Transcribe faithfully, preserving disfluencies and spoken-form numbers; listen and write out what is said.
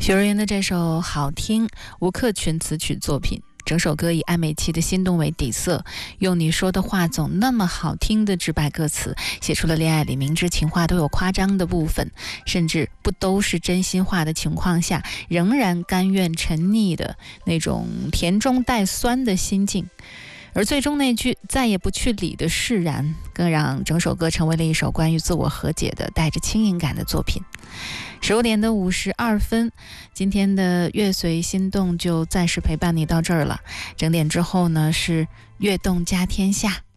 许茹芸的这首好听，吴克群词曲作品，整首歌以暧昧期的心动为底色，用你说的话总那么好听的直白歌词，写出了恋爱里明知情话都有夸张的部分，甚至不都是真心话的情况下，仍然甘愿沉溺的那种甜中带酸的心境。而最终那句再也不去理的释然，更让整首歌成为了一首关于自我和解的带着轻盈感的作品。十五点的五十二分，今天的乐随心动就暂时陪伴你到这儿了。整点之后呢，是悦动家天下。